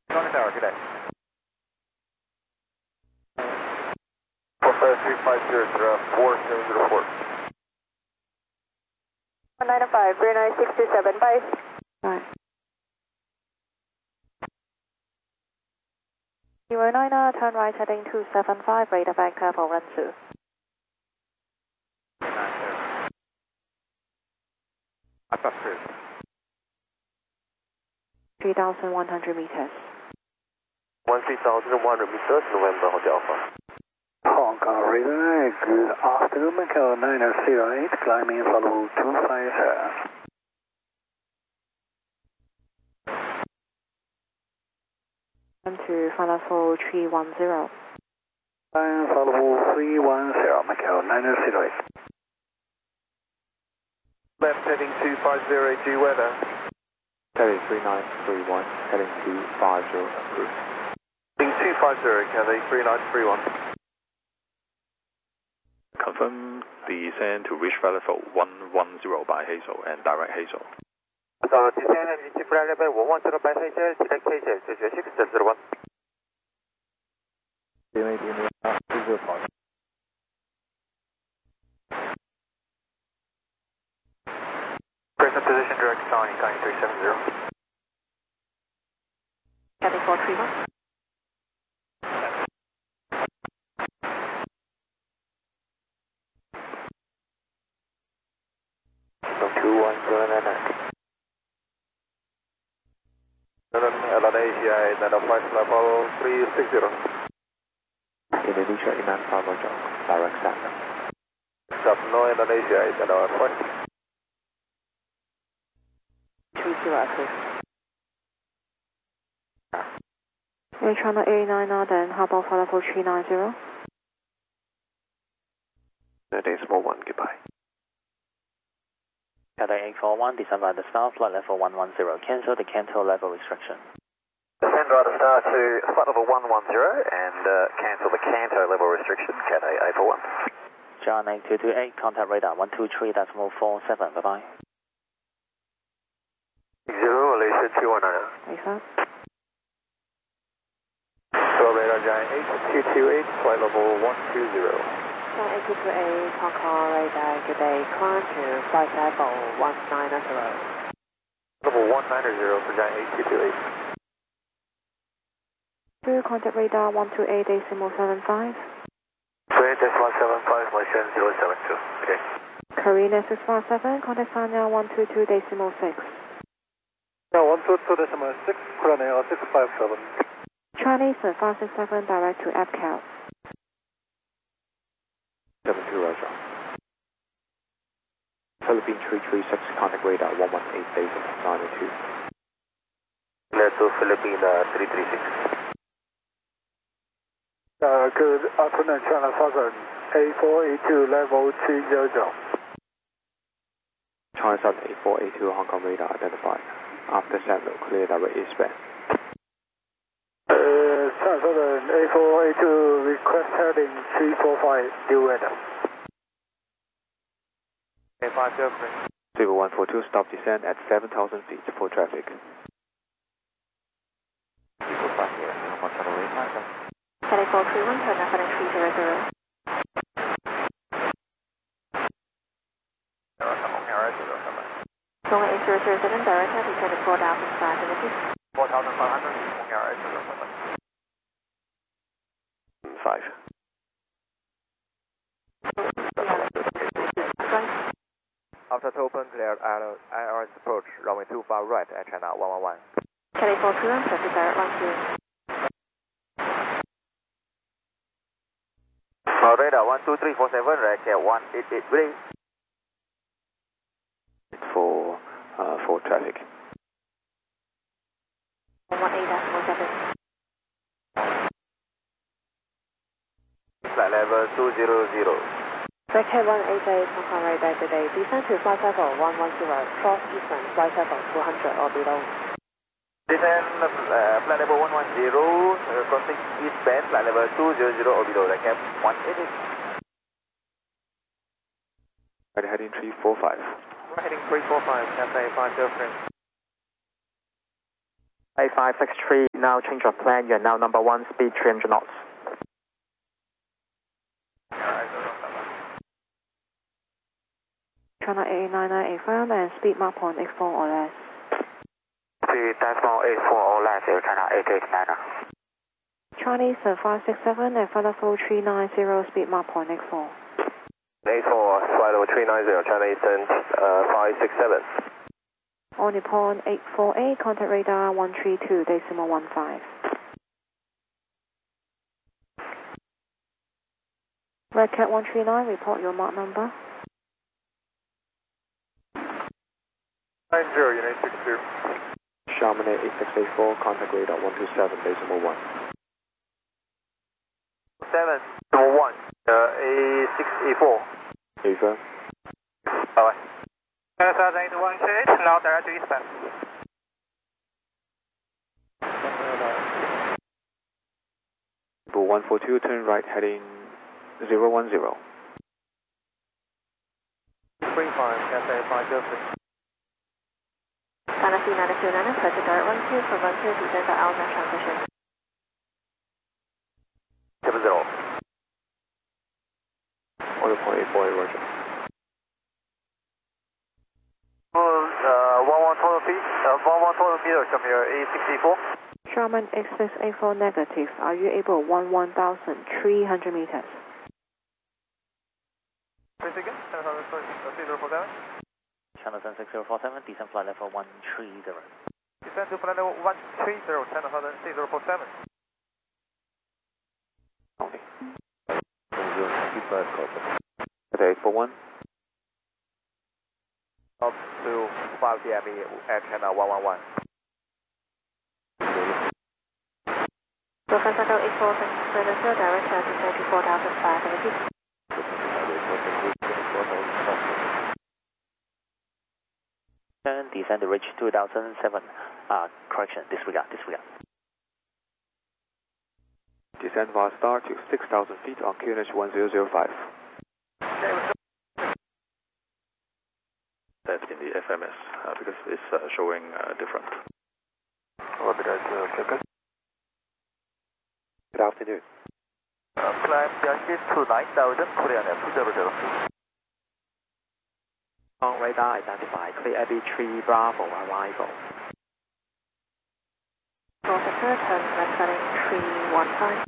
Contact Tower, good day. 45350, 195, 3967, bye. Bye. 09, turn right heading 275, radar vector for run 2. 3,100 meters. 13,100 meters, November Hotel Alpha. Hong Kong radar, good afternoon, Macau 908, climbing follow 250. To follow 310. Climb follow 310, Macau 908. Left heading 250, due weather. Heading 3931, heading 250, approved. Heading 250, Cathay 3931. Confirm descend to reach flight level 110 by Hazel and direct Hazel. Descend and reach flight level 110 by Hazel, direct Hazel, 601. Present position, direct Sony, Sony 370. Cathay 431. So 21099. Asia, and flight level 360. Indonesia Iman Bravo Jog, direct Saturn. Stop no Indonesia, and flight. 30, approved. Air Channel 89, then how about flight level 390? Decimal 1, goodbye. Cathay 841, descend by the star, flight level 110, cancel the Canto level restriction. Descend by the star to flight level 110 and cancel the Canto level restriction, Cathay 841. John 8228, contact radar 123.47, bye-bye. 0, Malaysia 219. Excellent. So radar Giant 8228, flight level 120. 8228, Hong Kong radar, good day, climb to flight level 190. Level 190 for Giant 8228. Through contact radar 128.75. 28.75, Malaysia 072. Okay. Korean S657, contact Sanya 122.6. Yeah, 122.6, Korean 657. Chinese 567, direct to FCAL. 72 Roger. Philippine 336, contact radar 118, basic 902. Let's do Philippine 336. Good afternoon, China Southern, A482, level 300. China Southern 8482, Hong Kong radar identified. After signal, clear direct eastbound. China Southern, A482, request heading 345, due weather. A5 0142, stop descent at 7,000 feet for traffic. Cathay 431, turn left heading 300. Long 8007, direct heading 4,500 feet. 4,500, 5. After open, clear IRS approach, runway 25 right at China 111. Cathay 431, traffic direct line 2. Radar 12347, right at 188, ready. For traffic. 18.7. Flight level 200. Vector 188, Hong Kong radar, good day. Descend to flight level 110, cross eastern, flight level 200 or below. Descend flight level 110, crossing eastbound, flight level 200 or below, like cap 188. Right heading 345. Right heading 345, Cathay 503. 8563, now change of plan. You're now number 1, speed 300 knots. China 899 firm and speed Mach 0.84 or less. Speed 0.84 or less, Air China 889. Chinese 567 and flight level 390, speed Mach 0.84. 84, flight level 390, China Eastern 567. On Nippon 848, contact radar 132.15. Red Cat 139, report your Mach number. 90, Unit 62. Chamonix 8684, contact radar 127.1. 721, A684. Affirm. Bye-bye. 7818, now direct to eastbound. Bull 142, turn right heading 010. Free farm, Cathay 506. China C929, approach direct 12 for 12, descend to Alma transition. 70. On the 0.84, roger. 11 feet, 11 meters from your A684. Sherman X684 negative, are you able 11,300 meters? Please again, 6047. Channel 6047, descend flight level 130. Descend to flight level 130, China 6047. Okay. Cathay 841. Up to 5 DME at China 111. Lufthansa Go 846, direct to 34,500 feet. Descend to reach 2007. Correction, disregard. Descend via star to 6,000 feet on QNH 1005. That's in the FMS because it's showing different. Good afternoon. Climb Yankee to 9,000, Korean F200. On radar identified, clear Abbey 3 Bravo arrival. North Sector, turn left heading 315.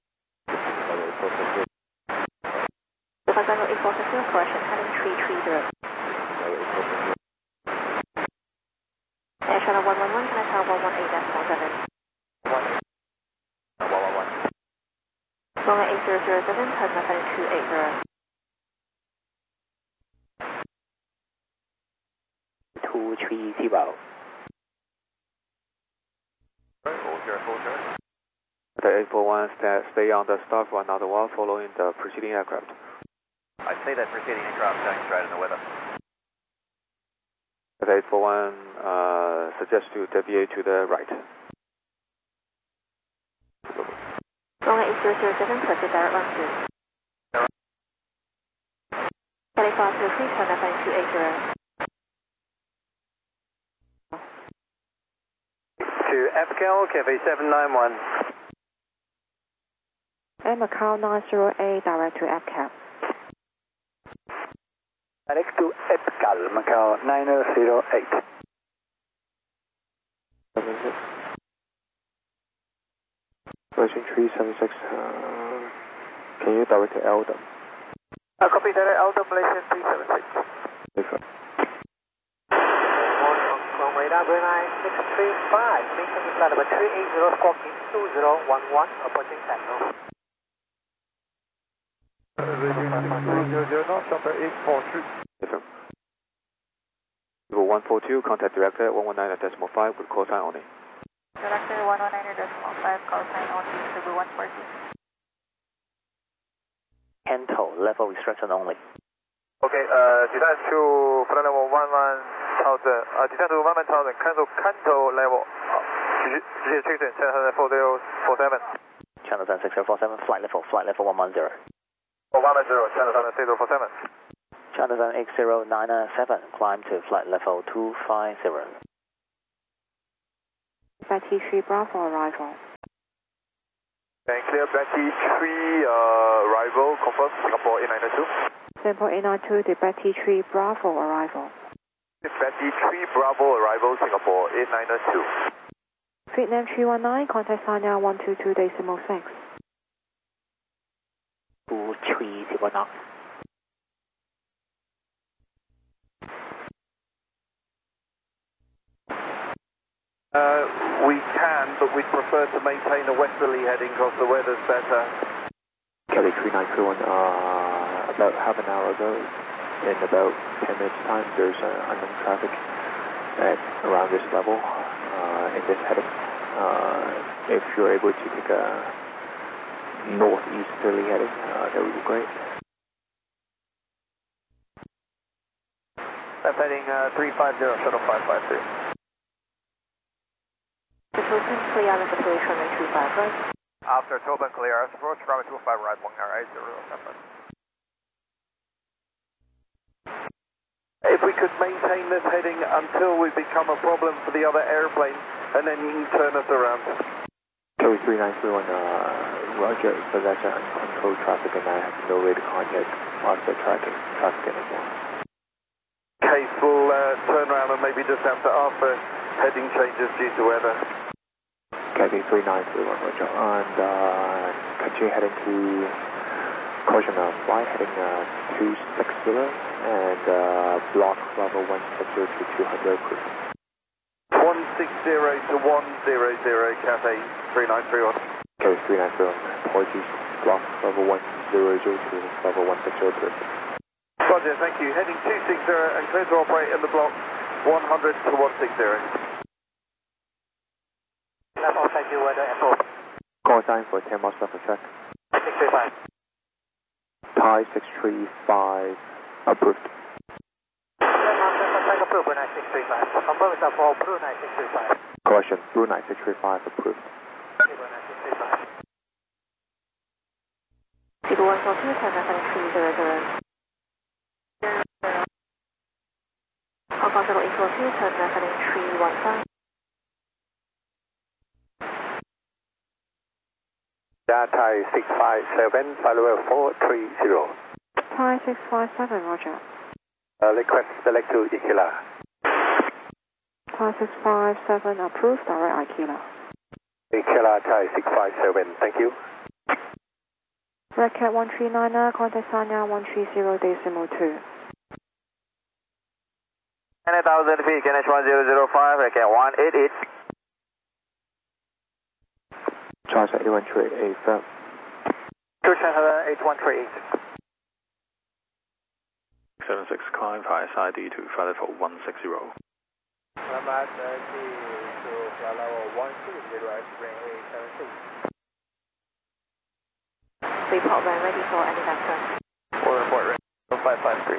Lufthansa Go 846, correction, heading 330. Air China 111, can I tell 118.7? 111. Longa 8007, turn left heading 280. 230. Cathay 841, stay on the start for another while following the preceding aircraft. I say that preceding aircraft standing right in the weather. Cathay 841 suggests to deviate to the right. Longa 8007, proceed direct 12. Cathay 523, turn left heading 280. To FCAL, Cafe 791. Air Macau 908, direct to FCAP. Next to FCAL, Macau 908. 76. Version 376, can you direct to Eldom? Copy that, Eldom, Malaysian 376. Affirm. On radar, Brunei 635, maintain flight number 380, squawking 2011, approaching Central. 000 knots, number 843. Affirm. Level 142, contact director 119.5 with call sign only. Director 119.5, call sign only, Cebu 140. Canto, level restriction only. Okay, descend to flight level 11,000, descend to 11,000, cancel Canto level, restriction, Channel 4047. Channel 6047, flight level 110. 110, Channel 6047. Channel 8097, climb to flight level 250. Dispatch Betty 3 Bravo arrival. And clear Betty 3 arrival, confirm Singapore 892. Singapore 892, the Betty 3 Bravo arrival. Betty 3 Bravo arrival, Singapore 892. Vietnam 319, contact Sanya 122.6. 2319. We can, but we'd prefer to maintain a westerly heading because the weather's better. Kelly 3931, about half an hour ago, in about 10 minutes time, there's unknown traffic at around this level, in this heading. If you're able to take a northeasterly heading, that would be great. That's heading 350, shuttle 553. The token clear and approach runway 25 right. After token clear, approach runway 25 right, 18007. If we could maintain this heading until we become a problem for the other airplane, and then you can turn us around. Kelly 3931, roger, so that's uncontrolled traffic and I have no way to contact offset traffic anymore. Case will turn around and maybe just have to ask for heading changes due to weather. Kelly 3931, roger, and continue heading to caution flight heading 260 and block level 160 to 200 approved. 160 to 100, Cathay 3931. Kelly 3931, apologies, block level 100 to level 160 approved. Roger, thank you. Heading 260 and clear to operate in the block 100 to 160. Thank you, weather info. Call sign for 10 miles left of track. 635. Thai 635 approved. Approved, Brunei 635. Confirm it's for Brunei 635. Caution, Brunei 635 approved. Brunei 635. People 142, turn left heading 300. Hong Kong Shuttle 842, turn left heading 315. Thai 657, follower 430. Thai 657, roger. Request select to Ikila. Thai 657 approved, direct Ikila. Ikila Thai 657, thank you. Red Cat 139, contact Sanya 130.2. 9,000 feet, KNH 1005, Red Cat 188. Charge 8138 firm. Cushion 8138. 76, climb via side D to flight level 160. Number to flight level 160, spring 876. Report when ready for any vector. Full report, range 553.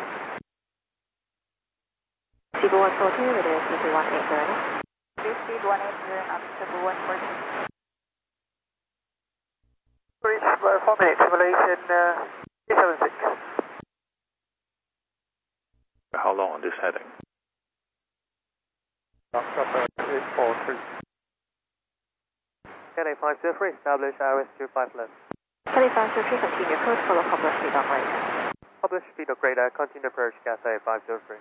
People 142, it is speed 180. Speed 180, up to 140. Reach by 4 minutes, simulation 376. How long on this heading? Chopper 843. KNH 503, establish IRS 25 left. Kelly 503, continue approach, follow published speed operator. Published speed upgrade, continue approach, Cathay 503.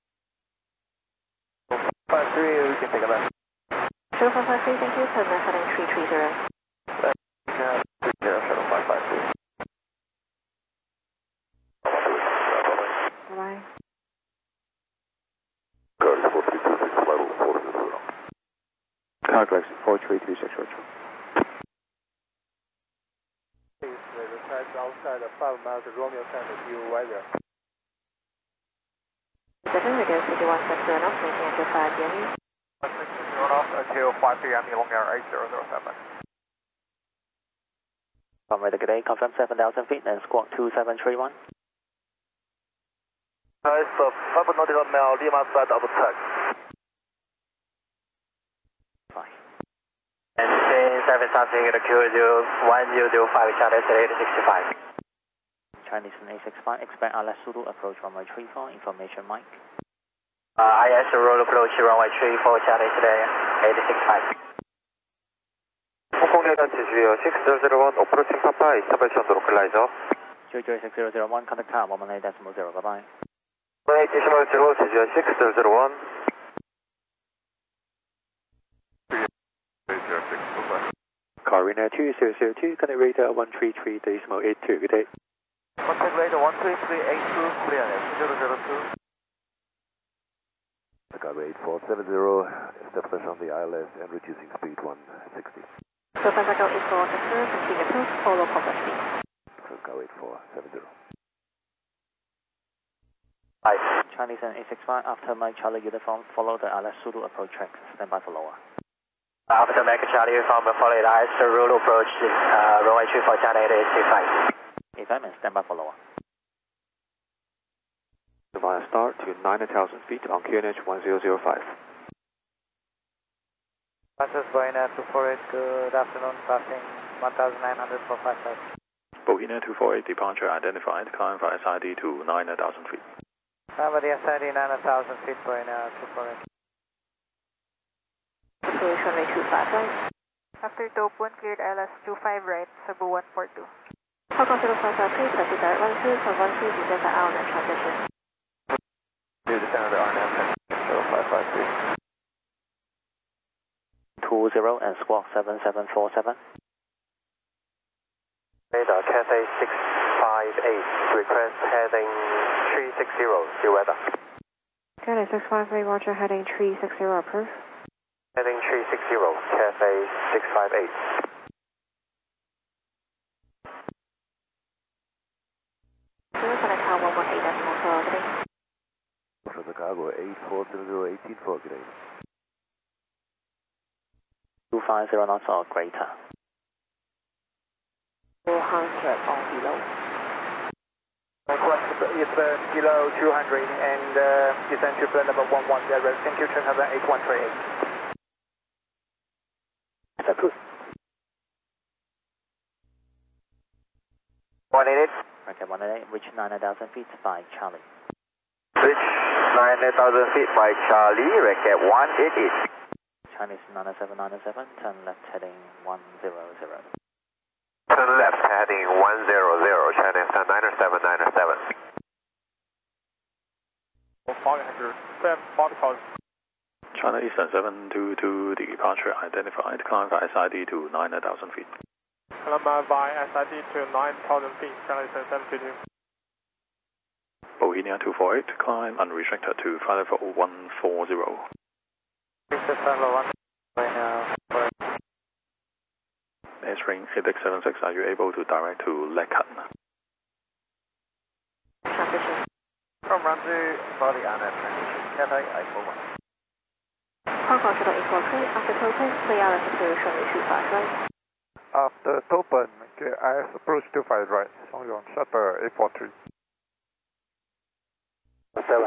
53, we can take a left. Shuttle 553, thank you, turn left heading 330. 30, shuttle 553. Bye-bye. Carglass 4326 roger. Please request outside 5 miles Romeo Center due weather. 7 radio 5160 knots, making until 5 PME. 160 knots until 5 p.m. Long Air 8007. From Radar G'day, confirm 7,000 feet and squawk 2731. Nice, 5 nautical mile, Lima side of attack. Fine. And service passing the QU1005, Charlie 865. Chinese and A65, expect Alice Zulu approach runway 34, information Mike. IS roll approach runway 34, Charlie today, 865. 이동료가 지주요 6001 approaching Papa establishment localizer. 30601 contact tower 118.0, bye bye. 180.0 지주요 6001. Carina 2002, connect radar 133.82, good day. Contact radar 13382, clear 002. Skyway 8470, establish on the ILS and reducing speed 160. So Pasago 8460, continue to follow proper speed. Skyway 8470. Hi. Chinese and 865, after Mike Charlie uniform, follow the ILS Zulu approach track, stand by for lower. After Mike Charlie uniform, follow the ILS Zulu approach, runway 24 China 8825. 85 and stand by for lower. Via start to 9,000 feet on QNH 1005. Passes Bohemia 248, good afternoon, passing 1,900 for 55. Bohemia 248 departure identified, climb via SID to 9,000 feet. Climb via SID 9,000 feet, Bohemia 248. Runway 25 right. After Tope 1, cleared ILS 25 right, Cebu 142. Hong Kong 055, please proceed direct 12 for 12, descend the RNAV transition. Clear descent of the RNAV 0553. 20 and squawk 7747. Radar Cathay 658, request heading 360, see weather. Cathay 653, Roger, heading 360, approve. Heading 360, Cathay 658. Contact tower 118.4, good day. For Chicago 8470, 184, good day. 250 knots or greater. 400 or below. Request is below 200 and descend to plan number 11, thank you, turn number 8138. It's approved. 188. Okay, 188, reach 9,000 feet by Charlie. Reach 9,000 feet by Charlie, Racket 188. Chinese 99797, turn left heading 100. Turn left heading 100, Chinese 99797. 500, China Eastern 722 departure identified, climb via SID to 9,000 feet. climb via SID to 9,000 feet, China 722. Bohemia 248, climb unrestricted to 54140. S-ring 8676, are you able to direct to Lekan? Transition. From runway for the RNAV transition, Cathay 841. Hong Kong 0843, after Tope, clear ILS approach runway 25 right. After Topen, IS approach 25 right, Songyong, shutter 843. 7.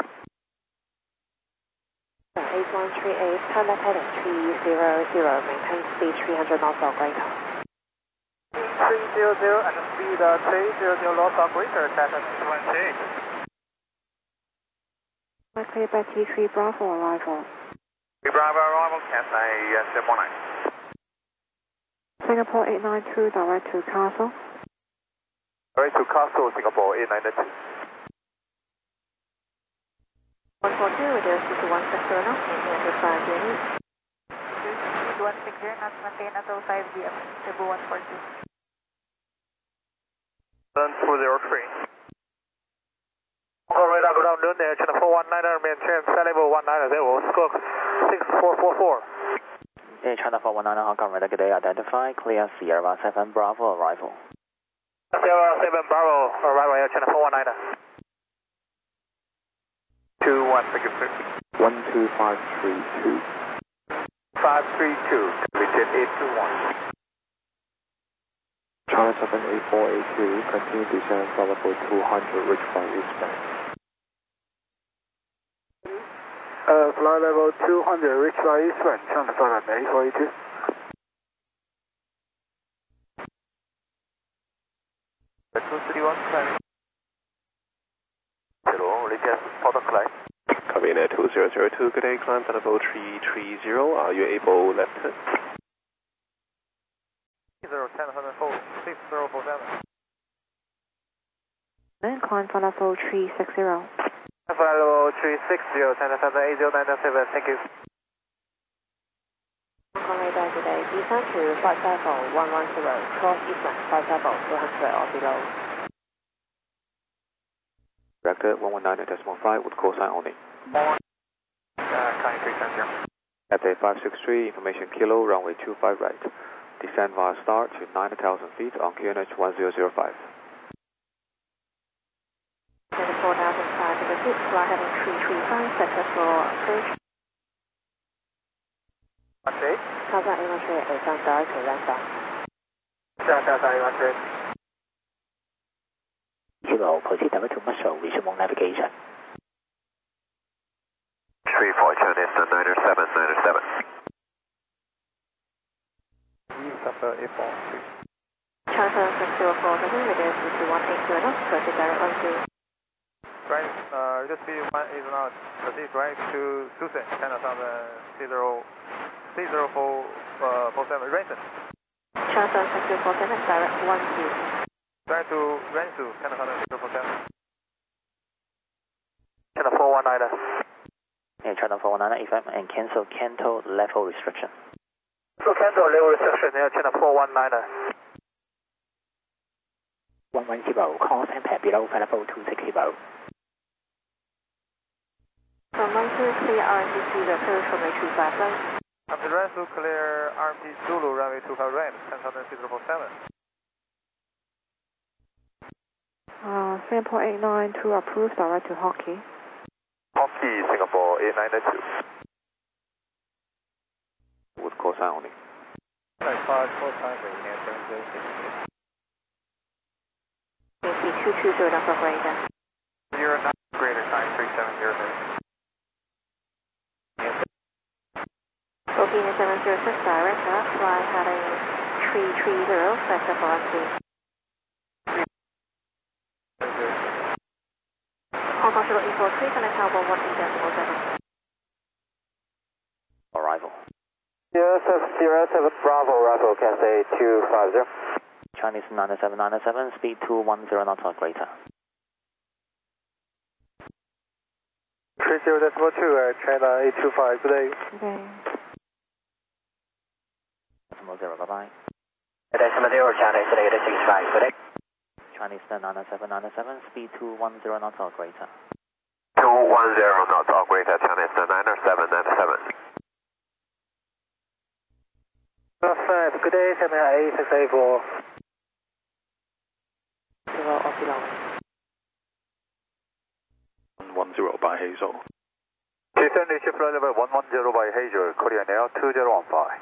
8138, turn left heading 300, maintain speed 300 knots or greater. 300 and speed 300 knots or greater, Cathay 28. Clear by T3 Bravo arrival. Bravo arrival, Cathay 719. Singapore 892, direct to Castle. Direct to Castle, Singapore 892. 142, reduce to 160 knots, maintain at 5 units. Speed 160 knots, maintain at 05 DM, Cebu 142. 203. Radar, good afternoon, Channel 419, maintain set level 190, squawk 6444. Hey, China 419 Hong Kong radar, good day, identify, clear Sierra 7 Bravo arrival. Sierra 7 Bravo arrival, Channel 419. 12532. 532, Richard 821. China 78482, continue descent for level 200, reach by eastbound. Flight level 200, reach by eastbound, China 78482. Hello, request for the flight. Cabina 2002, good day, climb to level 330, are you able left turn? 6047. Then climb for level 360. Level 360, China Southern 8097, thank you. Hong Kong radar today, descend to flight level 110, cross Eastern, flight level 200 or below. Vector 119.5 with call sign only. County 370. Cathay 563, information kilo, runway 25 right. Descend via start to 9,000 feet on QNH 1005. 24,506, flight heading 335, successful approach. Okay. Southern A13 is on direct to Lanza. Delta A13. Kilo, proceed direct to Muscle, resume navigation. 34 Chinese 907. Chapter 843. Charter 604, reduce to 180 knots, proceed direct on to. Right, just be 180 knots, proceed right to Susan, China Southern C0447, Ransom. Charter 647, direct 1Q. Right to Ransu, China Southern C047. China 419. Yeah, China 419 FM and cancel Kanto level restriction. So cancel level restriction, China 419. 110, course and pad below flight level 260. From Ransu, clear RMP the approach from A35 right. After Ransu, clear RMP Zulu, runway 25 right, China Southern C047. Singapore 892 approved, direct to Hockey. Hockey, Singapore 892. With call sign only. 5 call sign for Union 706. AC 220, that's operator. 09 greater 9370. Booking 706, direct up, fly heading 330, successful RMP. Hong Kong Shuttle E43, connect Tower 18.7. Arrival. 07 Bravo, Bravo, Cathay 250. Chinese 9797, speed 210 knots or greater. 30.2, China 825, good day. Okay. Decimal 0, bye-bye. Decimal 0, China 865, good day. Chinese 9797, speed 210 knots or greater. 210 knots or greater, Chinese 9797. 5, good day, China 8684. 0 or below. 110 by Hazel. Descend to flight level 110 by Hazel, Korean Air 2015.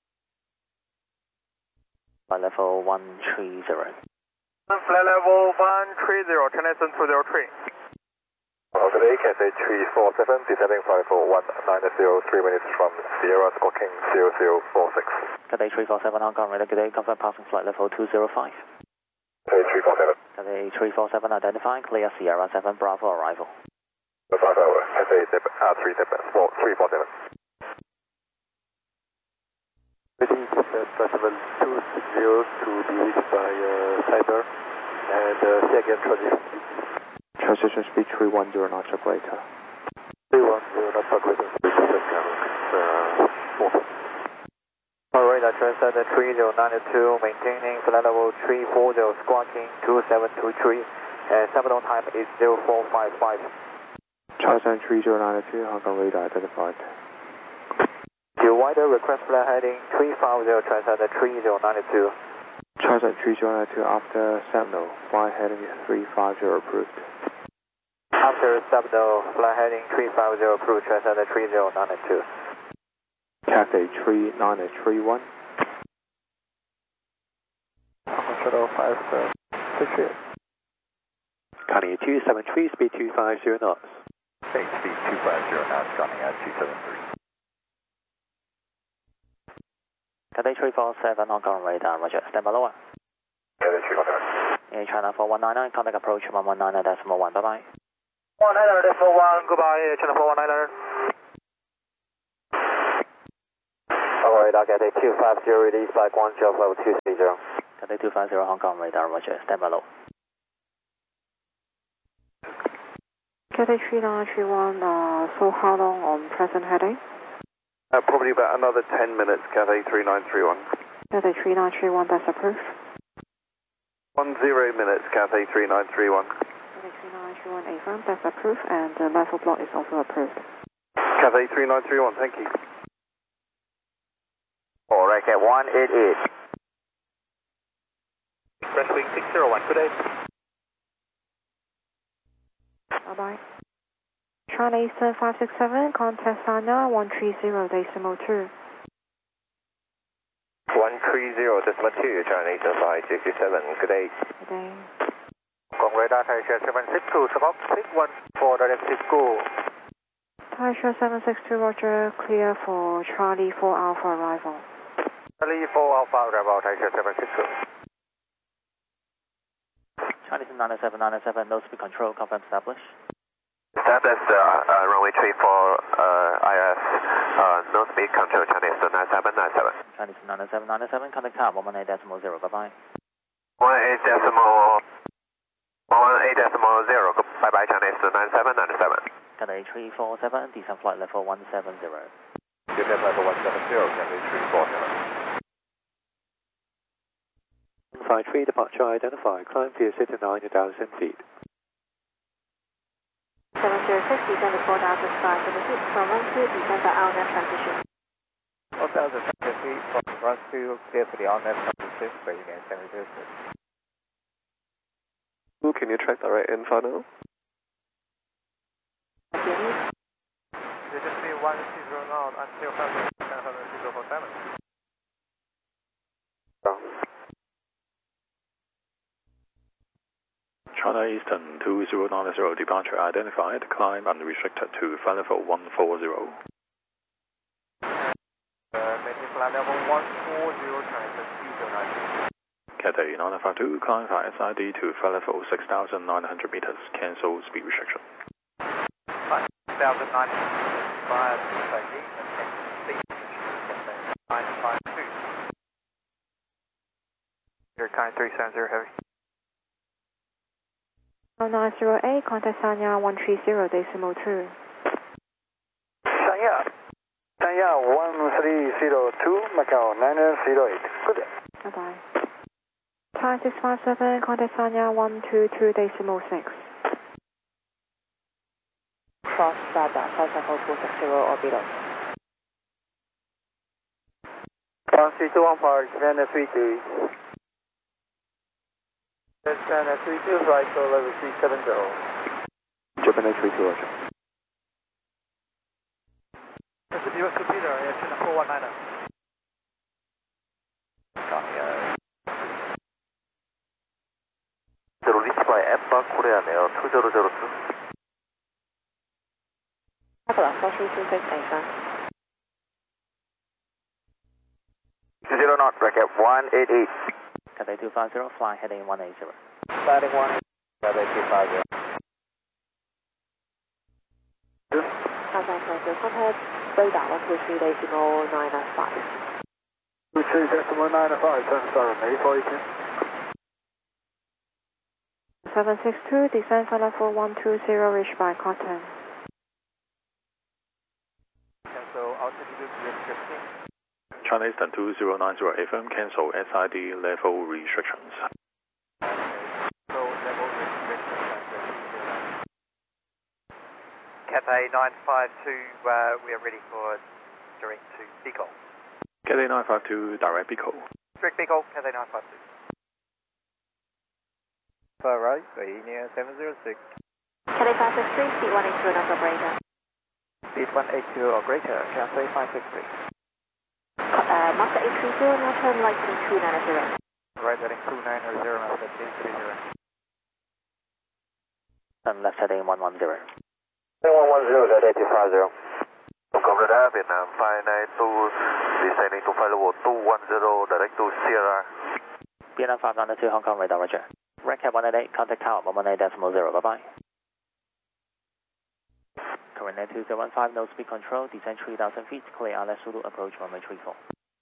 By level 130. Flight level 130, China Southern 203. Today, Cathay 347, descending flight for 190, 3 minutes from Sierra Squawking 0046. Cathay 347, Hong Kong radar, good day, confirm passing flight level 205. Cathay 347. Cathay 347, identifying, clear Sierra 7 Bravo, arrival. 5 hour, Cathay 347. Ready, flight level 260 to be reached by Cyber and see again transition. Transition speed 310 knots or greater. 310 knots or greater. Alright, Transcend 3092, maintaining flight level 340, squawking 2723, and summit time is 0455. Transcend 3092, Hong Kong radar identified. Dear Wider, request flight heading 350, Transcend 3092. Transcend 3092 after Sentinel, fly heading 350 approved. After Sentinel, flight heading 350 approved, Transcend 3092. Cathay 3931. Shuttle 568. Connie 273, speed 250 knots. Hey, speed 250 knots, coming at 273. Cathay 347, Hong Kong radar, roger, stand by lower. Cathay 347. In China 419, contact approach 119.1, bye-bye. 119.1, goodbye, China 419. radar, Cathay 250, release by Guangzhou level 230. Cathay 250 Hong Kong radar, roger, stand by low. Cathay 3931, so how long on present heading? Probably about another 10 minutes, Cathay 3931. Cathay 3931, that's approved. 10 minutes, Cathay 3931. Cathay 3931, affirm, that's approved, and the level block is also approved. Cathay 3931, thank you. Alright, Cat 188. Westwing 601, good day. Bye-bye. China Eastern 567, contact Sanya 130.2. 130.2, China Eastern 567, good day. Good day. Gong radar Taisha 762, Squawk 614, directed school. Taisha 762, roger, clear for Charlie 4 Alpha arrival. Charlie 4 Alpha arrival, Taisha 762. Chinese 9797, no speed control, confirm established. Established runway 34 IS, no speed control, Chinese 9797. Chinese 9797, contact tower 118.0, bye-bye. 118.0, bye-bye, Chinese 9797. Cathay 347, descent flight level 170. Descent level 170, Cathay 347. 53 departure identified, climb to 69,000 feet. 706, descend to 4,500 feet, from run 2, descend by RNF transition. 4,500 feet from run 2, clear for the RNF transition, waiting at 706. Who can you track direct in final? This is 160 now until 747. China Eastern 2090 departure identified, climb unrestricted to flight level 140. Maintain flight level 140, China 209. Cathay 952, climb via SID to flight level 6,900 meters, cancel speed restriction. 6,900, 5 SID, and speed restriction, 952. Your kind 370 heavy. 908, contact Sanya 130.2. Sanya 1302, Macau 908. Good day. Bye-bye. Thai 657, contact Sanya 122.6. Cross Radar, South 460 orbital. Francis 1 Japan 32. Japan 32, right to level 370. Japan 32, roger. This is US Peter, it's in 419. Reach by Embark Korean Air 2002. Apple 4326, affirm. 0 knot, bracket 188. Cathay 250, fly heading 180. Sliding 1, Cathay 250. Contact radar 123.905. 223.905, turn sorry, maybe for you. 762, descend flight level 120, reached by Cotton. Cancel altitude restriction. China Eastern 2090 FM, cancel SID level restrictions. So level restriction. Cathay 952, we are ready for direct to Bicol. Cathay 952, direct Bicol. Direct Bicol, Cathay 952. Far right, Bahia 706. Cathay 563, speed 182 and operator. Speed 182 or greater, Cathay 563. Master 830, now turn right heading 290. Right heading 290, Master 830. And left heading 110. 110, Cathay 250. Korea Vietnam 592, descending to flight level 210, direct to Sierra. Vietnam 592, Hong Kong radar, roger. Redcat 188, contact tower 118.0, bye-bye. Current 215, no speed control, descend 3,000 feet, clear ILS Zulu approach runway 34.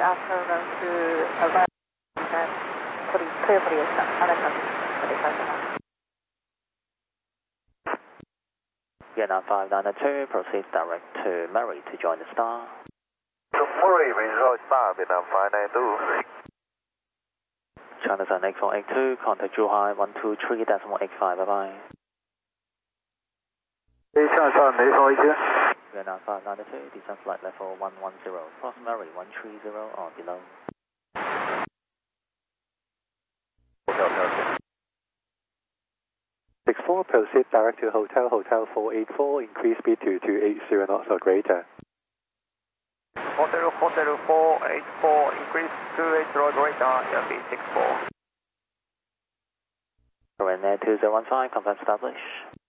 after going to arrive and clear for the other traffic for the customer. Vietnam 592, proceed direct to Murray to join the Star. To Murray, Visual Star, Vietnam 592. China Sun 8482, contact Zhuhai 123.85, bye bye. China Sun 8482. Vietnam 592, descend flight level 110, cross Murray 130 or below. Okay. 64, proceed direct to Hotel 484, increase speed to 280 knots or greater. Hotel 484, increase 280 greater, LB 64. Korean Air 2015, confirm establish.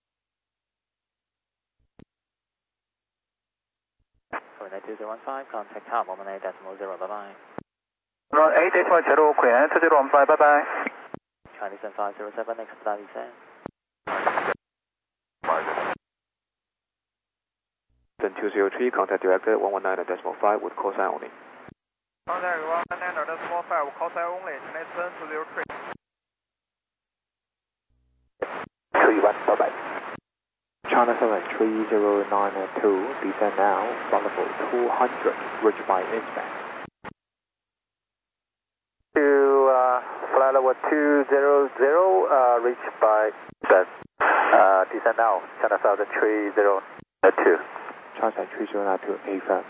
Korean Air 2015, contact tower 118.0, bye bye. 8850, Korean Air 2015, bye bye. Chinese and 507, expedite descent. Then 203, contact director 119.5 with call sign only. Contact 119.5 with call sign only, Chinese 203. 31, bye bye. China 73092, descend now, flight level 200, reached by inbound. To flight level 200, reached by descend now, China 73092. China 3092, AFM.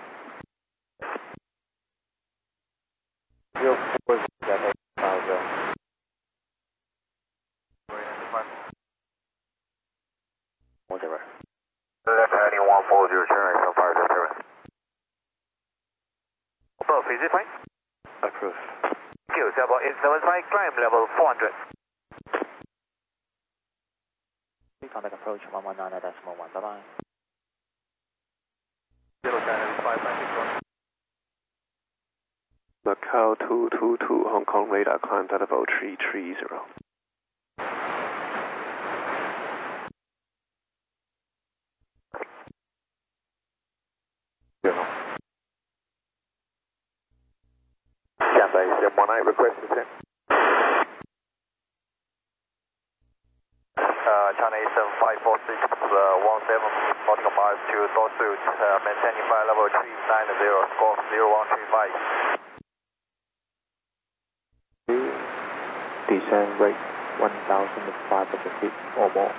0. Left heading 140, China 577. Above, is it fine? Approve. Thank you, Sabo 875, climb level 400. Contact approach 119.1, bye bye. 0 China 596. Macau 222, Hong Kong radar climb to level 330. Cathay 718, request descent. China 7546, 17, nautical miles to Dorsut, maintaining flight level 390, score 0135. Descend rate 1,500 feet or more.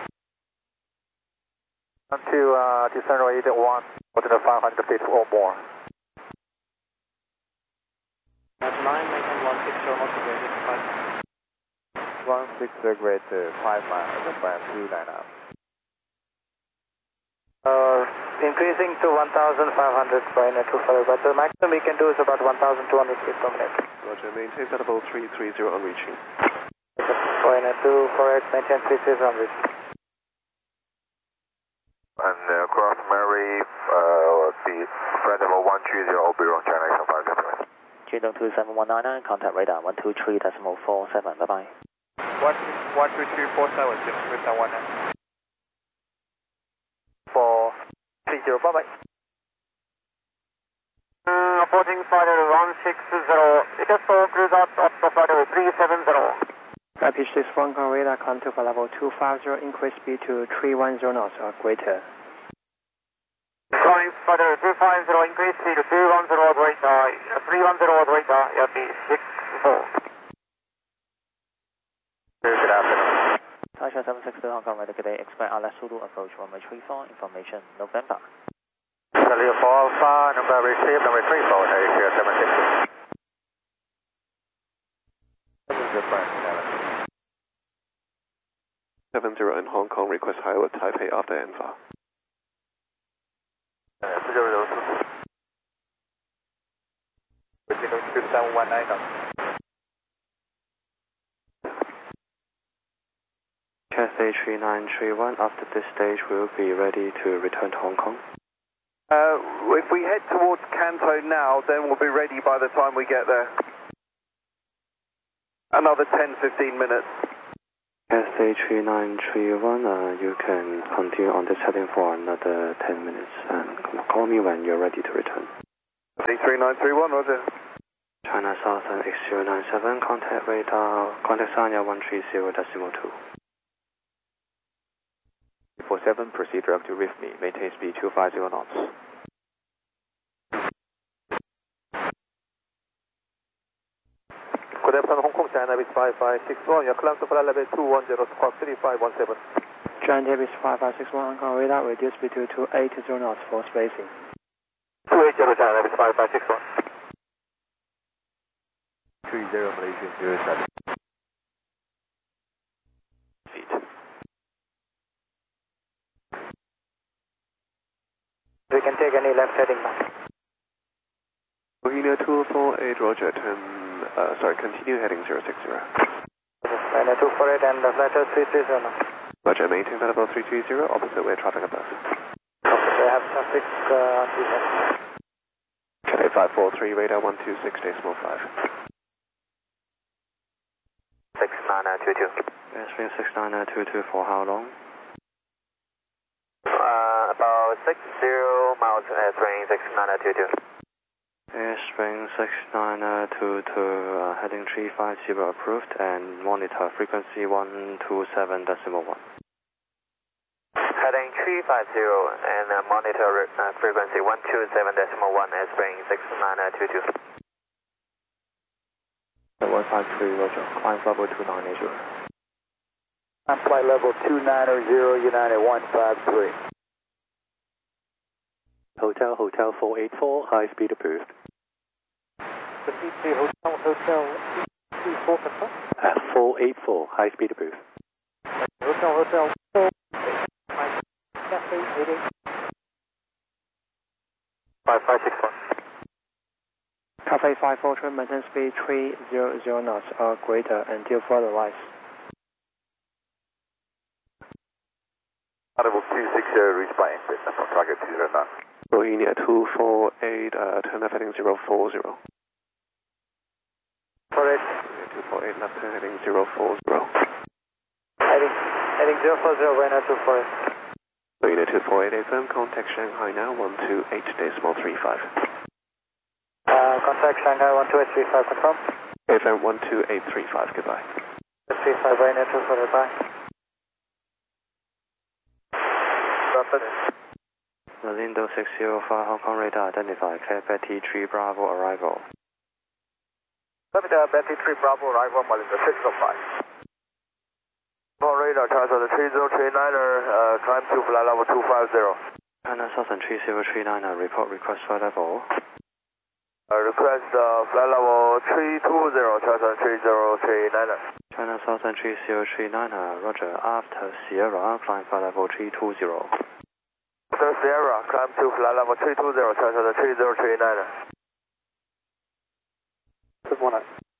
To descend rate 1,500 feet or more. 9, maintain 16 knots, graded 5. 16 grade 5 miles, climb 290. Increasing to 1,500 by net 25, but the maximum we can do is about 1,200 feet per minute. Roger, maintain flight level 330 on reaching. By net 248, maintain 330 on reaching. And cross Mary, the flight level 130 will be on China 577. Jindong 27199, contact radar 123.47, bye bye. 12347, with the 1 430, bye bye. 14 fighter 160, it has four cruise out of the fighter 370. Rapid 61 Hong Kong radar, climb to level 250, increase speed to 310 knots or greater. Flying fighter 250, increase speed to 210 or greater, 310 or greater, LB 64. Good afternoon. Taisha 762 Hong Kong radar, good day, expect Alias Zulu approach runway 34, information November. Charlie 4 Alpha, number received, number 34, Asia 760. 70 in Hong Kong, request high alert Taipei after ANFA. 2719. Cathay 3931, after this stage we'll be ready to return to Hong Kong. If we head towards Canto now, then we'll be ready by the time we get there. Another 10-15 minutes. Cathay 3931, you can continue on this heading for another 10 minutes and call me when you're ready to return. 3931, roger. China Southern X097, contact radar, contact Sanya 130.2. 47, proceed direct to reef me, maintain speed 250 knots. Good afternoon, Hong Kong, China Base 5561, your climb to flight level 210, squawk 3517. China Base 5561, Hong Kong radar, reduce speed to 280 knots for spacing. 280, China Base 5561. 30 Malaysian 07. Feet. We can take any left heading now. Bohemia 248, roger, continue heading 060. China 248 and the flight 330 now. Roger, maintain flight level 330, opposite way traffic above. Okay, I have traffic on the Cathay 543, radar 126, decimal 5. 6922. Airspeed 69022 for how long? About 60 miles, airspeed 6922. Airspeed 69022, heading 350 approved, and monitor frequency 127.1. Heading 350 and monitor frequency 127.1, airspeed 6922. 153, roger, climb level 290. I'm flight level 290, United 153. Hotel 484, high speed approved. Proceed to Hotel 34 confirm. 484, high speed approved. Hotel 4. Cafe 88. 5561. Cafe 543, maintain speed 300 knots or greater until further rise. Level 260, reach by exit from target 209. Bohemia 248, turn left heading 040. Correct. 248, left turn heading 040. Heading 040, Vienna 248. Bohemia 248, FM, contact Shanghai now 128.35. Contact Shanghai 12835, confirm. FM 12835, goodbye. 35, Vienna 248, bye. Lindo 605, Hong Kong radar identified, Betty 3 Bravo arrival. Betty 3 Bravo arrival, Lindo 605. Radar, China 3039er, climb to flight level 250. China Southern 3039er, report request flight level. Request flight level 320, China 3039er. China Southern 3039er, roger, after Sierra, climb flight level 320. After Sierra, climb to flight level 320, China 3039er. Good morning.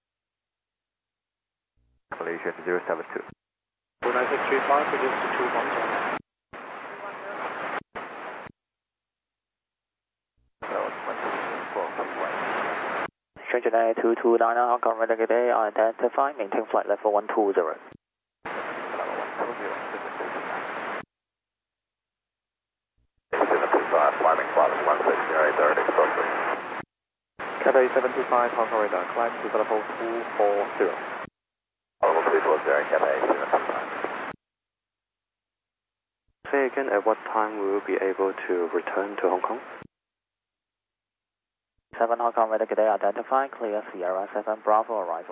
Malaysian 072. 29635, reduce to 210. Stranger 229 Hong Kong radar today, identify, maintain flight level 120. Climbing flight 160, approaching. Cathay 725, Hong Kong radar, climb to level 240. Level 340, Cathay 725. Say again, at what time we will be able to return to Hong Kong? 7 Hong Kong radar today, identify, clear Sierra 7 Bravo arrival.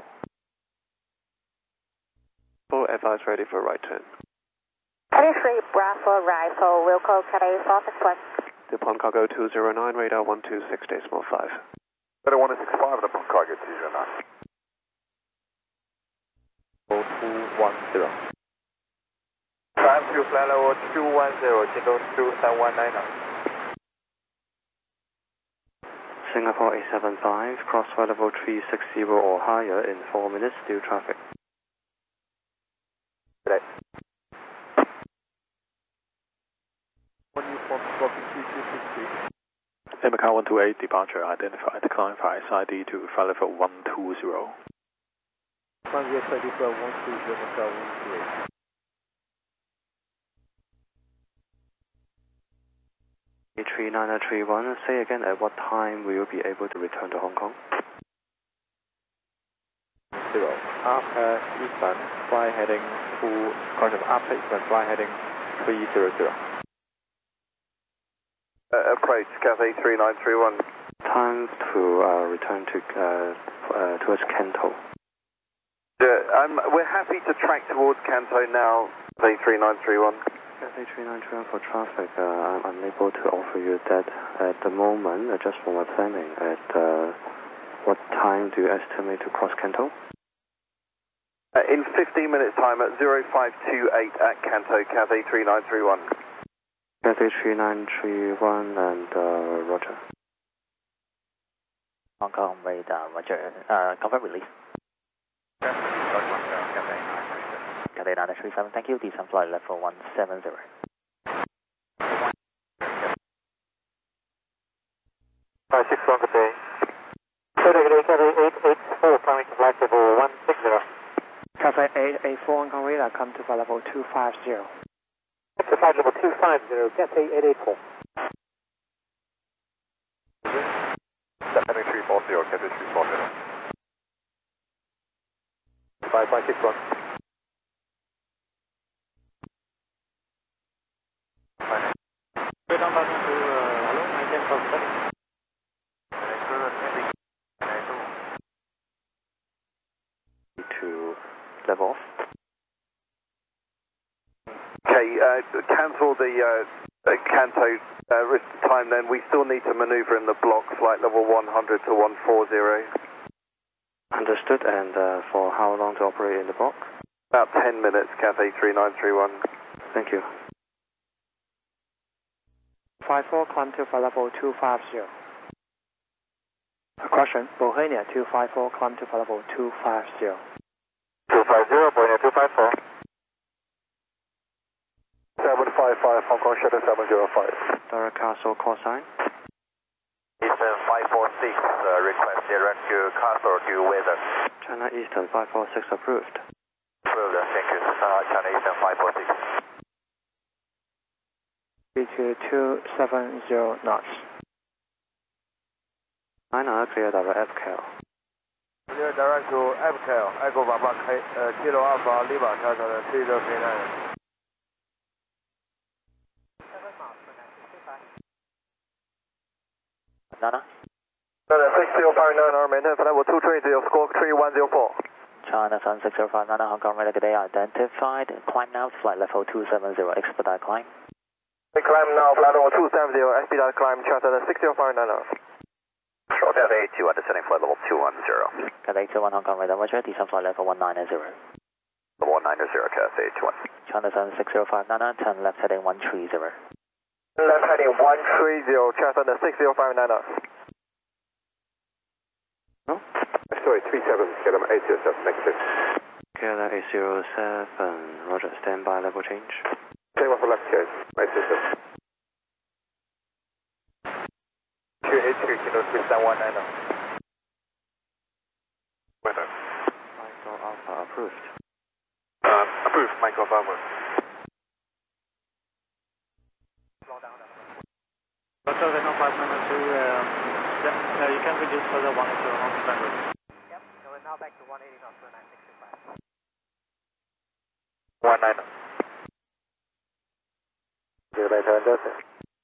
Full FI is ready for right turn. Cathay 3 Bravo arrival, will call Cathay 461. Dupont cargo 209, radar 126.5. Better 165, Dupont cargo 209. 210. Climb to flight level 210, Jingle 2319. Singapore 875, cross flight level 360 or higher in 4 minutes, due traffic. Today. Macau 128, departure identified, climb by ID to flight level 120. Climb the XID for 130, Macau 128. A3931, say again at what time we will be able to return to Hong Kong? After eastbound, fly heading after eastbound, fly heading 300. Approach Cathay 3931. Time to return to towards Kanto. We're happy to track towards Kanto now, Cathay 3931. Cathay 3931 for traffic. I'm unable to offer you that at the moment, just for my planning. At what time do you estimate to cross Kanto? In 15 minutes time at 0528 at Kanto, Cathay 3931. Cathay 3931 and Roger. Hong Kong radar, Roger. Confirm release. Cathay 937, thank you. Descend flight level 170. 561, good day. Cathay 884, coming to flight level 160. Cathay 884 Hong Kong radar, come to flight level 250. To flight level 250, Cathay 884. Cathay 340, Cathay 340. 5561. Down button to hello, maintain for study. To level off. Okay, cancel the Kanto time then. We still need to maneuver in the block, flight level 100 to 140. Understood, and for how long to operate in the block? About 10 minutes, Cathay 3931. Thank you. 54, climb to flight level 250. Question, Bohemia 254, climb to flight level 250. 250, Bohemia 254. 755, Hong Kong Shuttle 705. Direct Castle call sign. Eastern 546, request direct to Castle to weather. China Eastern 546 approved. Approved, thank you. China Eastern 546. to 270 knots. China, clear direct FKL. Clear direct to FKL, Echo Papa Kilo Alpha Lima, China 3039. Nana? Nana 6059, maintain flight level 230, score 3104. China Sun 605 Nana, Hong Kong radar today identified. Climb now to flight level 270, expedite climb. Climb now, flight level 270, expedite climb, China 6059 Nana. Cathay 81, descending flight level 210. Cathay 81 Hong Kong radar, Roger, descend flight level 190. Level 190, Cathay 81. China Sun 605 Nana, turn left heading 130. Left heading 130, China 605 Nana. No? Sorry, 37, get them 807, negative. KLM 807, Roger, standby, level change. Take one for left case, 807. QH2, Kilo 3719. Weather. Michael Alpha approved. Approved, Michael Alpha. Roger, then on 5 minutes to, you can reduce further 180 knots standard. Yep, so we're now back to 180 knots for 965. 19. Good later, Justin.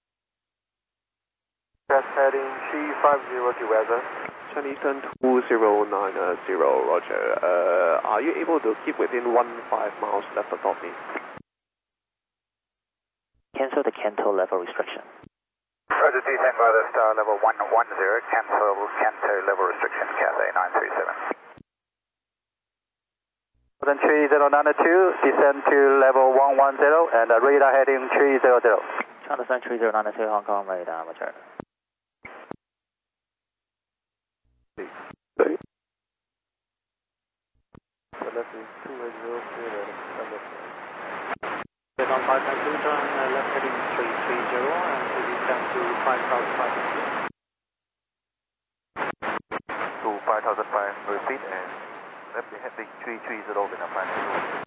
Just heading 350 to weather. Chinese Eastern 2090, Roger. Are you able to keep within 15 miles left of me? Cancel the Kanto level restriction. Roger, descend by the star level 110, cancel Kanto level restriction, Cathay 937. Then 3092, descend to level 110 and radar heading 300. China Sun 3092 Hong Kong radar, Roger. Then on 592, turn left heading 330 and to descend to 5,500. To 5005, repeat and left heading 330 with a 5.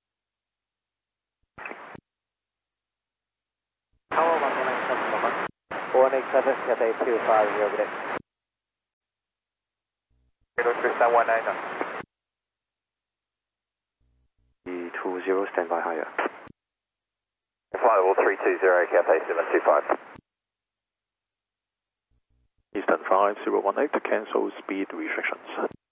Tower 117, Baba. 187, Cathay 250, good day. Kilo 3719. 330, stand by higher. Flight level 320, Cathay 725. Eastern 5018 to cancel speed restrictions.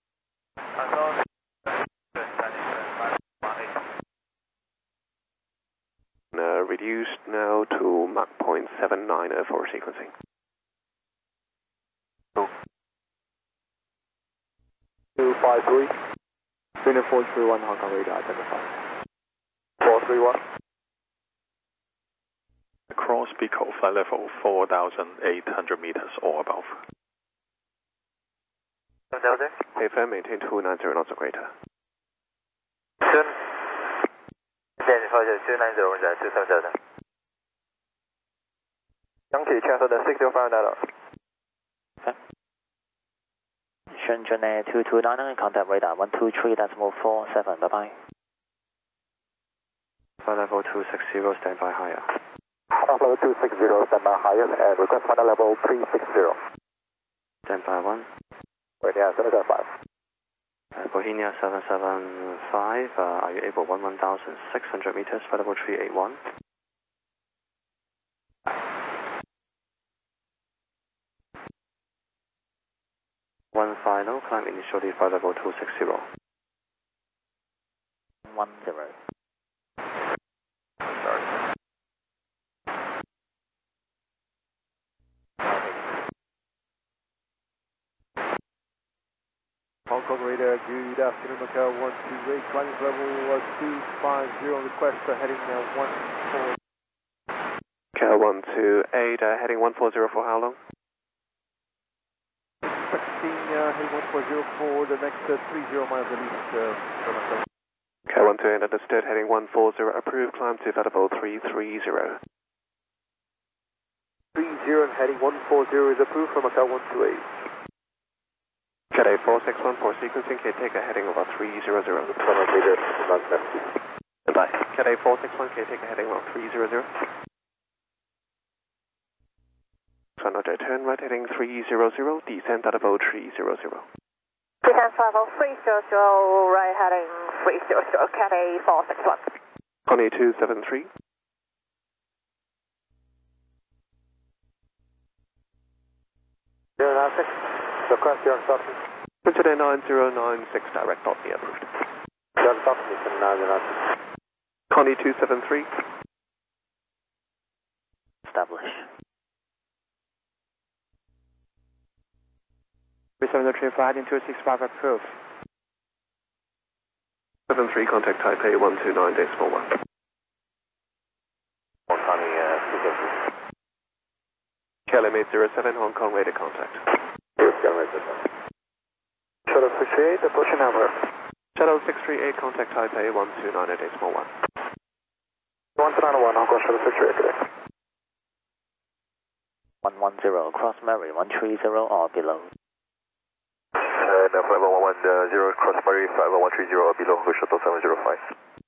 Reduced now to Mach 0.79 for sequencing. 253. Trainer 431 Hong Kong radar identified. 431. Cross Pico, flight level 4,800 meters or above. AFM maintain 290 knots or greater. Soon. 290, Yankee cancel the 605 data. Shenzhen Air 229, contact radar 123.47, bye-bye. Flight level 260, stand by higher. Level 260, stand by higher, and request final level 360. Stand by 1. Right, yeah, 775. Bohemia 775, are you able 11,600 meters, flight level 381? One final, climb initially, flight level 260. 10. Hong Kong radar, good afternoon, Macau 128, climbing level 250, request heading 14. Macau 128, heading 140 for how long? Expecting heading 140 for the next 30 miles at least from Macau. Macau 128, understood, heading 140, approved, climb to flight level 330. 30 and heading 140 is approved from Macau 128. Cathay 461 for sequencing, K-Take heading over 300. Goodbye. Cathay 461, K-Take heading over 300. Another turn right heading 300, descend at about 300. Descend level 300, right heading 300, Cathay 461. Connie 273. Request your instructions. Today 9096, direct dot me approved. Your instructions, 996. Connie 273. Establish. 373 flight in 265 approved. 73, contact Taipei 129.1. Connie 273. Calumet 07, Hong Kong radar contact. Shuttle 638, approaching number. Shuttle 638, contact Taipei 129.1. 191, Hong Kong Shuttle 638 today. 110, cross Mary 130 or below. Flight level 110, cross Mary, flight level 130 or below, with Shuttle 705.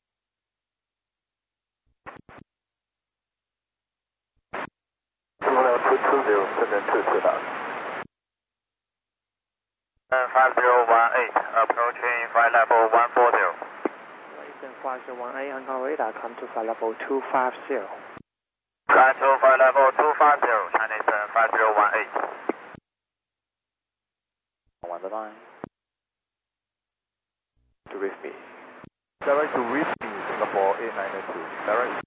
Level 220, send in 229. 5018, approaching flight level 140. Eastern 5018, Hong Kong radar, come to flight level 250. Climb to flight level 250, Chinese 5018. Bye-bye. To reach me. Direct to reach me, Singapore 8992. Direct.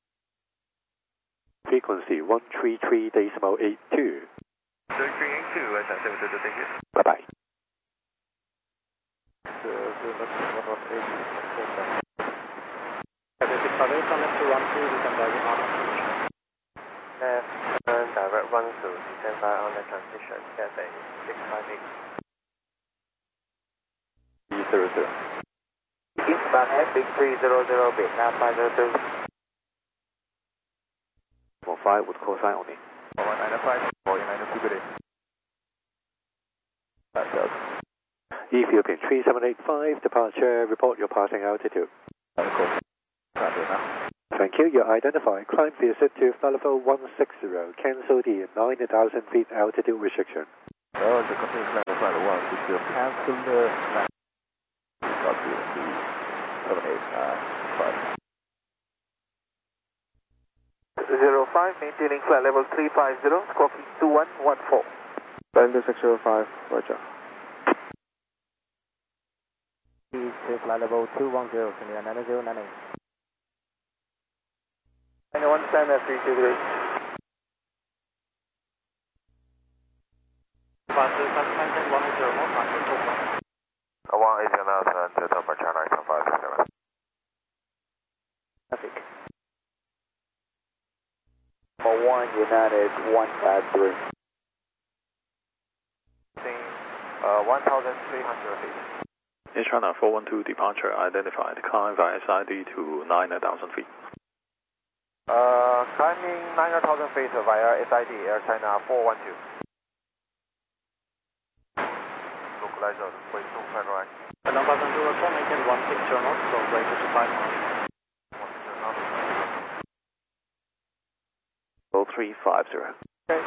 Frequency 133.82. 3382, thank you. Bye-bye. Direct run to descend by on the transition, Cathay 658. 300. Eastbound heading 300, Vietnam 502. 15 would call sign only. 195, 4992, good day. That does. Ethiopian 3785, departure, report your passing altitude. Of course. Roger now. Thank you, you're identified. Climb visit to flight level 160, cancel the 9,000 feet altitude restriction. Well, the continuous climb of flight 160, cancel the 78, 605, maintaining flight level 350, squawking 2114. Thunder 605, roger. Speed to flight level 210, Senior 9098. 91 stand at 323. Departure Kazakhstan 180 more, passing over. 180 now, turn to Delta China 567. Traffic. 1 United 153. 1,300 feet. East China 412 departure identified. Climb via SID to 9,000 feet. Climbing 9,000 feet via SID, Air China 412. Localizer, way to flight right. Number 04, maintain 160 knots, so break to 5 miles. 0350. Okay.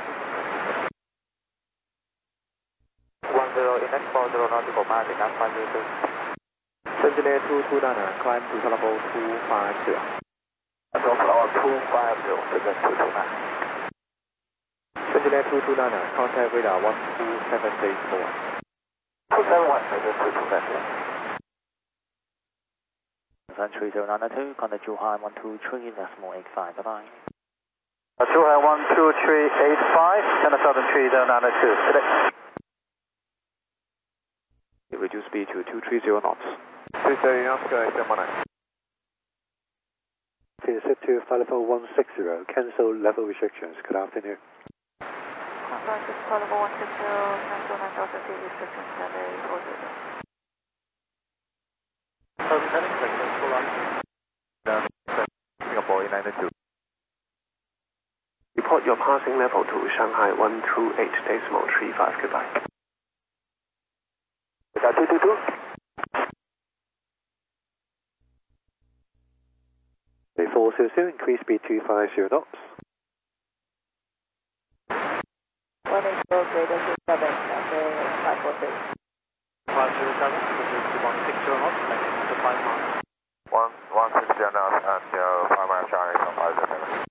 10 in next 40 nautical mile, enough 502. Sentinel 229, climb to level 250. Control floor 250, present 229. Sentinel 229, contact radar 127.4. 271, present 229. Sun 3092, contact Zhuhai 123, decimal 85, bye-bye. Zhuhai 12385, China Southern 3092, today. Reduce speed to 230 knots. 230 knots, go XM19. Visit to flight level 160, cancel level restrictions. Good afternoon. Flight level 160, cancel 9,000 feet restrictions, Sunday 40. Heading successful on. Singapore 892. Report your passing level to Shanghai 128.35, goodbye. Is that 222? Before Susu, increase speed to 50 knots. 180, greater to 7, Sunday 543. Departure 7, proceed to 160 knots, maintain to 5 miles. 160 knots and 5 miles China 567.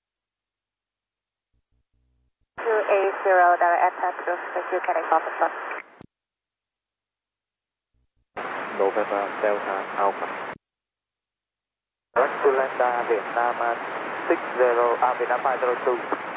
280, direct attack to secure Connect officer. November Delta Alpha. Direct to Lambda, Vietnam 60, Vietnam 502.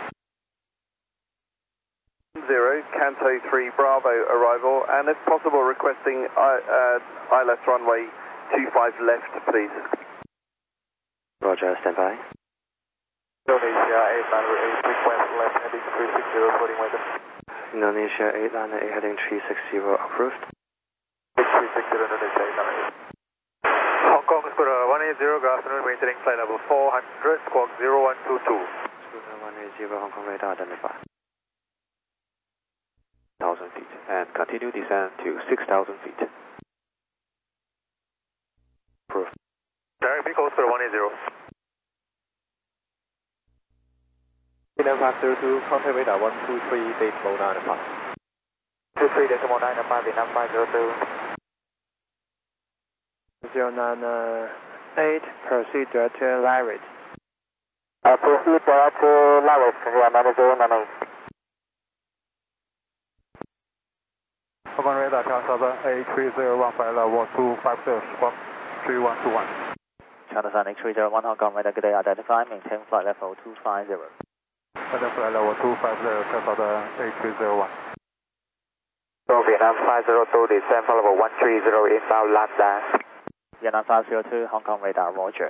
0, Canto 3 Bravo arrival, and if possible requesting ILS runway 25 left, please. Roger, stand by. Indonesia 898, request left heading 360, reporting weather. Indonesia 898 heading 360, approved. 360, Indonesia 898. Hong Kong Scooter 180, good afternoon, maintaining flight level 400, squawk 0122. Scooter 180, Hong Kong radar identified. 1,000 feet and continue descent to 6,000 feet. Approved. Direct Pico Scooter 180. Vietnam 502, contact radar 123.95. 23.95, Vietnam 502. 098, proceed direct to Lyrit. Proceed direct to Lyrit, Senior 9098. Hong radar, China Southern A3015 level 250, squawk 3121. China Southern A301, Hong Kong radar, good day, identify, maintain flight level 250. Maintain flight level 250, China Southern A301. So Vietnam 502, descend flight level 130, inbound Lambda. Vietnam 502, Hong Kong radar, roger.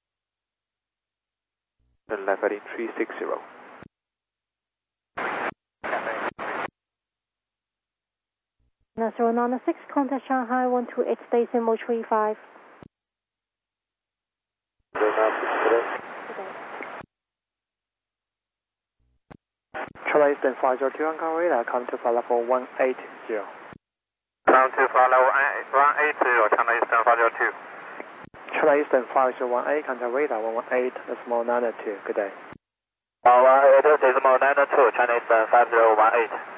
Turn left heading 360. National 96, contact Shanghai 128, decimal 35. China Eastern 502, Hong Kong radar, come to flight level 180. Come to flight level 180, China Eastern 502. China Eastern 5018, contact radar 118, decimal 92, good day. 180, decimal 92, China Eastern 5018.